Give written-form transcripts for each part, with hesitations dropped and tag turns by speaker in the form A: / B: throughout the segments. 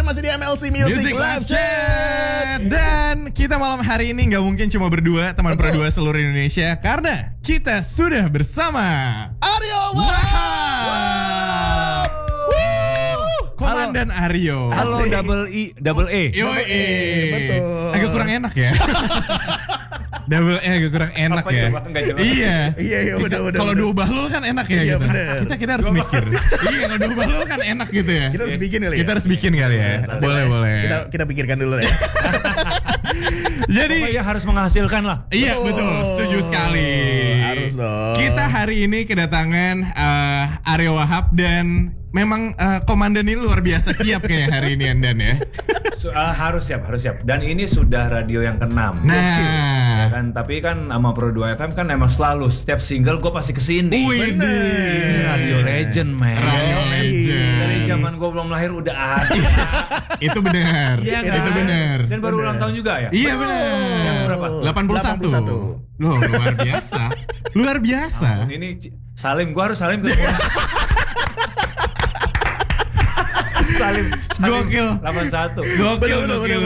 A: masih di MLC Music Live Chat.
B: Dan kita malam hari ini nggak mungkin cuma berdua, teman berdua seluruh Indonesia, karena kita sudah bersama
A: Aryo Wahab.
B: Komandan Aryo.
C: Halo double E.
B: Yoi.
A: Betul.
B: Agak kurang enak ya. Double E agak kurang enak
C: Apa
B: ya.
C: coba? Nggak jelas.
A: Iya, udah.
B: Kalau dua bahlul kan enak ya
A: Iya,
B: gitu.
A: bener.
B: Kita harus mikir. Iya, kalau dua bahlul kan enak gitu ya.
A: Kita harus bikin kali ya.
B: Kita harus bikin kali ya. Boleh.
A: Kita pikirkan dulu ya.
B: Jadi
C: Pokoknya harus menghasilkan lah.
B: iya betul, setuju sekali.
A: Harus dong.
B: Kita hari ini kedatangan Aryo Wahab dan memang komandan ini luar biasa siap kayak hari ini Andan ya.
C: Harus siap. Dan ini sudah radio yang ke-6.
B: Nah,
C: Kan, tapi kan sama Pro 2 FM kan emang selalu setiap single gue pasti kesini.
B: wih,
C: Ini radio legend, man.
B: Radio legend.
C: Dari zaman gue belum lahir udah ada.
B: Itu benar.
C: Iya kan?
B: Itu benar.
C: Dan baru ulang tahun juga ya?
B: Iya benar.
C: Berapa?
B: 81. Loh, luar biasa. Luar biasa.
C: Ini Salim, gue harus Salim ke Salim.
B: Gokil.
C: 81.
B: Gokil.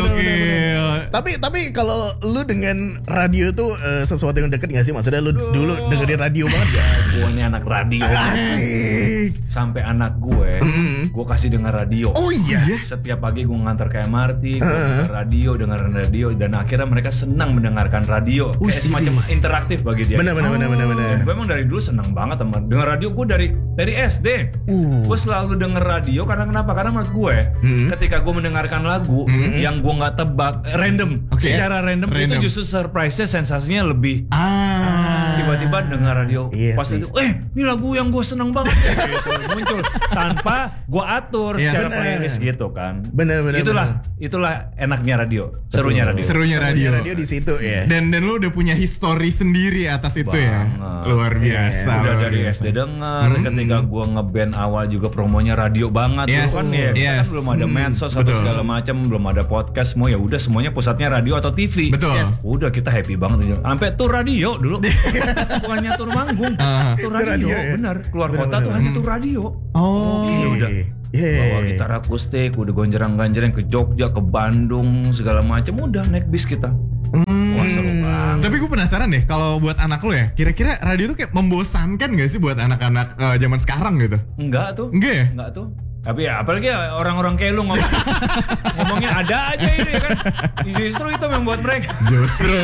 A: Tapi kalau lu dengan radio tuh sesuatu yang deket gak sih? Maksudnya lu dulu dengerin radio banget gak?
C: Gue ini anak radio.
A: Asik.
C: Sampai anak gue kasih denger radio.
A: Oh iya.
C: Setiap pagi gue ngantar ke MRT, gue dengerin radio, dan akhirnya mereka senang mendengarkan radio. Kayak semacam interaktif bagi dia.
A: Bener.
C: Gue emang dari dulu senang banget teman denger radio. Gue dari SD. Gue selalu denger radio karena kenapa? Karena menurut gue ketika gue mendengarkan lagu yang gue nggak tebak random, secara random itu justru surprise-nya, sensasinya lebih. Tiba-tiba dengar radio,
A: Iya
C: pas
A: sih.
C: itu, ini lagu yang gue seneng banget gitu, muncul tanpa gue atur secara playlist gitu kan.
A: Bener.
C: Itulah enaknya radio, serunya radio.
B: Serunya radio.
A: Radio di situ ya.
B: Dan lu udah punya history sendiri atas itu ya.
C: Banget.
B: Luar biasa.
C: Udah
B: luar
C: dari
B: biasa.
C: SD denger, ketika gue ngeband awal juga promonya radio banget.
B: Yes,
C: Dulu kan ya, kita
B: yes.
C: kan belum ada medsos atau
B: Betul.
C: segala macam, belum ada podcast, semua ya udah semuanya pusatnya radio atau TV.
B: Betul.
C: Yes. Udah kita happy banget, sampai tur radio dulu, bukannya tur manggung, tur radio,
A: radio, ya?
C: bener. Keluar kota tuh hanya tur radio.
B: Oh.
C: Ya udah. Bawa gitar akustik, udah gonjerang-ganjerang ke Jogja, ke Bandung, segala macam, udah naik bis kita. Wah seru banget.
B: Tapi gue penasaran deh, kalau buat anak lu ya, kira-kira radio tuh kayak membosankan gak sih buat anak-anak zaman sekarang gitu?
C: Enggak tuh.
B: Enggak ya?
C: Enggak tuh. Tapi ya apalagi ya orang-orang kayak lu ngomongnya ada aja ini kan. Justru itu yang membuat mereka.
B: Justru.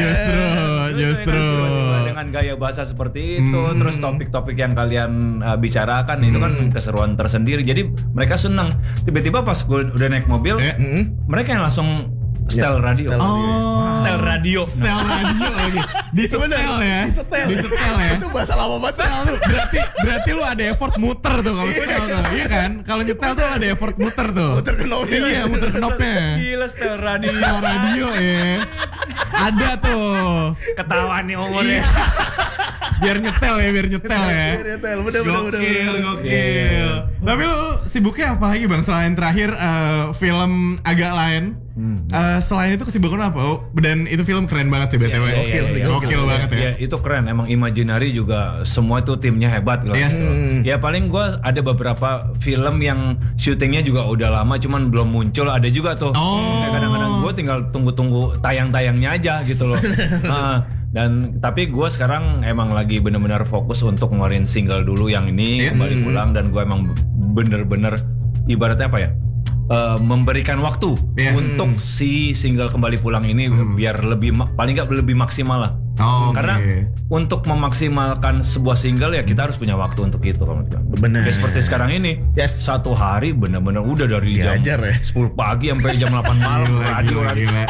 C: Tiba-tiba dengan gaya bahasa seperti itu, terus topik-topik yang kalian bicarakan itu kan keseruan tersendiri. Jadi mereka senang. Tiba-tiba pas gue udah naik mobil, mereka yang langsung setel radio. Setel radio.
B: Setel radio lagi. Disetel ya. Disetel ya.
A: Itu bahasa lama banget.
B: Setel lu. Berarti lu ada effort muter tuh kalau setel tuh. Iya kan? Kalau nyetel tuh ada effort muter tuh.
A: Muter knopnya.
B: Iya, muter knopnya.
C: Gila setel radio.
B: Setel radio ya. Ada tuh.
C: Ketahuan nih umurnya.
B: Biar nyetel ya.
A: Bener.
B: Gokil. Tapi lu sibuknya apa lagi Bang? Selain terakhir film agak lain. Selain itu kesibukan apa? Dan itu film keren banget sih BTW. Gokil banget ya.
C: Ya itu keren. Emang Imaginary juga semua itu timnya hebat loh.
B: Yes.
C: Ya paling gue ada beberapa film yang syutingnya juga udah lama cuman belum muncul, ada juga tuh. Kayak kadang-kadang gue tinggal tunggu tayang-tayangnya aja gitu loh. Dan tapi gue sekarang emang lagi bener-bener fokus untuk ngeluarin single dulu yang ini kembali pulang, dan gue emang bener-bener ibaratnya apa ya? Memberikan waktu untuk si single kembali pulang ini biar lebih paling nggak lebih maksimal lah. Karena untuk memaksimalkan sebuah single ya kita harus punya waktu untuk itu.
A: Bener.
C: Ya, seperti sekarang ini, satu hari bener-bener udah dari jam 10 pagi sampai jam 8 malam radio.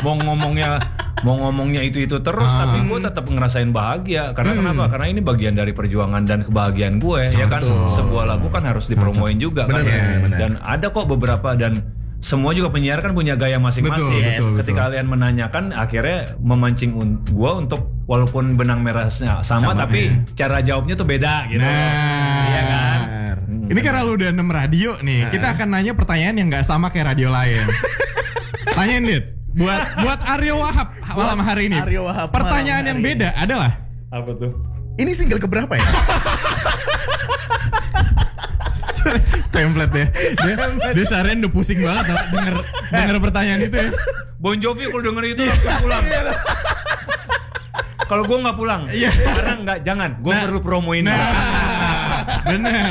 C: Mau ngomongnya itu terus, tapi gue tetap ngerasain bahagia. Karena kenapa? Karena ini bagian dari perjuangan dan kebahagiaan gue. Ya kan, sebuah lagu kan harus dipromoin juga kan. Dan ada kok beberapa, dan semua juga penyiar kan punya gaya masing-masing. Ketika kalian menanyakan, akhirnya memancing gue untuk walaupun benang merahnya sama tapi cara jawabnya tuh beda gitu. Iya kan?
B: Ini karena lu udah 6 radio nih, kita akan nanya pertanyaan yang nggak sama kayak radio lain. Tanyain Dit, buat Aryo Wahab malam hari ini.
A: Aryo Wahab
B: pertanyaan yang beda adalah
C: apa tuh?
A: Ini single keberapa ya?
B: Template ya. Dia seharian udah pusing banget tau, denger pertanyaan itu ya.
C: Bon Jovi kalau denger itu langsung pulang. Kalau gue nggak pulang, karena nggak, jangan. Gue perlu promoin.
B: Benar.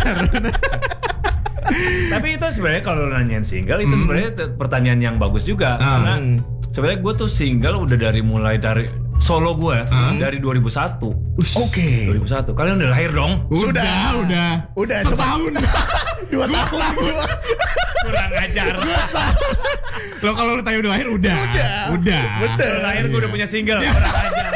C: Tapi itu sebenarnya kalau nanyain single itu sebenarnya pertanyaan yang bagus juga, karena sebenarnya gue tuh single udah mulai dari solo gue dari 2001.
A: Oke.
C: 2001. Kalian udah lahir dong?
B: Udah. Setahun.
A: 2 tahun.
C: Kurang ajar.
B: Lo kalau lu tanya udah lahir udah.
A: Betul.
C: Lahir gue udah punya single. Kurang ajar.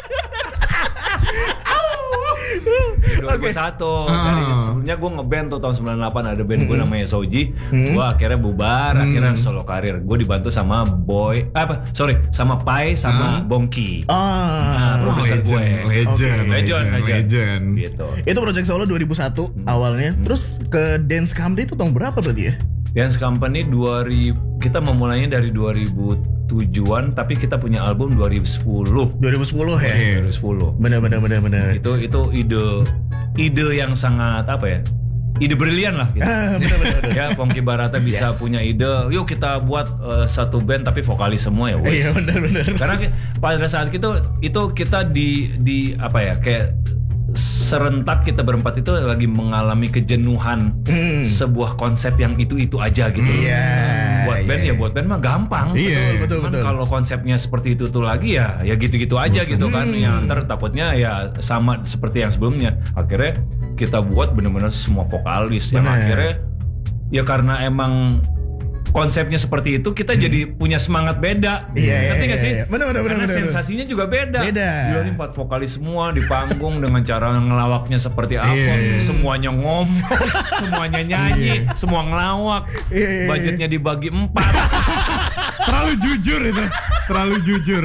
C: 2001 dari sebelumnya gue ngeband tuh tahun 98 ada band gue namanya Soji. Gue akhirnya bubar, akhirnya solo karir. Gue dibantu sama sama Pai sama Bongki. Produser gue.
B: Legend.
C: Gitu.
A: Itu project solo 2001 awalnya. Terus ke Dance Company itu tahun berapa berarti ya?
C: Dance Company kita memulainya dari 2007-an, tapi kita punya album 2010 ya. 2010.
A: Benar.
C: Itu ide yang sangat ide brilian lah gitu.
A: Benar.
C: Ya, Pongki Barata bisa punya ide, yuk kita buat satu band tapi vokalis semua ya.
A: Iya, benar.
C: Karena pada saat itu kita di kayak serentak kita berempat itu lagi mengalami kejenuhan sebuah konsep yang itu aja gitu. Buat band mah gampang.
A: Betul.
C: Kalau konsepnya seperti itu tuh lagi ya gitu-gitu aja gitu kan. Yang ntar takutnya ya sama seperti yang sebelumnya. Akhirnya kita buat benar-benar semua vokalis yang akhirnya ya karena emang konsepnya seperti itu kita jadi punya semangat beda. Ngerti gak sih?
A: Benar.
C: Karena sensasinya juga beda. Gila nih 4 vokalis semua di panggung dengan cara ngelawaknya seperti apa. Semuanya ngomong, semuanya nyanyi, semua ngelawak. Budgetnya dibagi 4.
B: Terlalu jujur.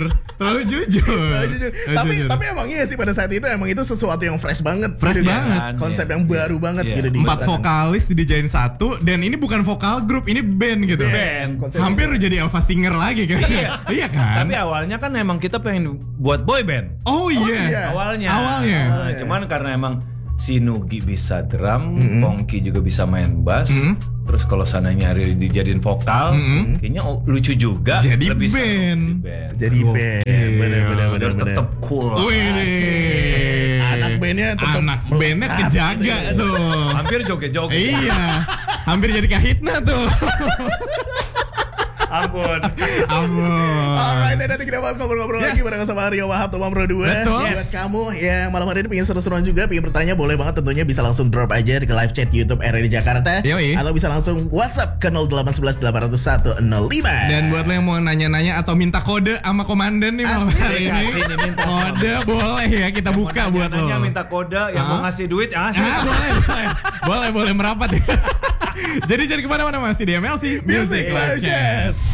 A: Tapi emang iya sih pada saat itu emang itu sesuatu yang fresh banget. Konsep yang baru banget gitu.
B: 4 vokalis dijadiin satu, dan ini bukan vokal grup, ini band gitu. Hampir jadi Alpha Singer lagi kan. Iya kan.
C: Tapi awalnya kan emang kita pengen buat boy band.
B: Oh iya.
C: Awalnya. Cuman karena emang si Nugi bisa drum, Pongki juga bisa main bass. Terus kalau sana nyari dijadiin vokal, kayaknya lucu juga.
B: Jadi
C: lebih
B: band.
A: Jadi band. Bener.
C: Tetap cool.
A: Anak bandnya
B: kejaga tuh.
C: Hampir joget-joget.
B: Iya. Hampir jadi Kahitna tuh.
C: Ampun.
A: Alright, nanti kita bakal ngobrol-ngobrol lagi bareng sama Rio Wahab, Tomam Pro 2. Buat kamu yang malam hari ini pengen seru-seruan juga, pengen bertanya, boleh banget tentunya bisa langsung drop aja ke live chat YouTube RRI Jakarta. Atau bisa langsung WhatsApp ke 0811 800 105.
B: Dan buat lo yang mau nanya-nanya atau minta kode sama komandan nih malam hari ini, kode boleh ya kita buka buat lo.
C: Minta kode, yang mau ngasih duit
B: boleh merapat ya. Jadi kemana-mana masih di MLC Music Live Chat.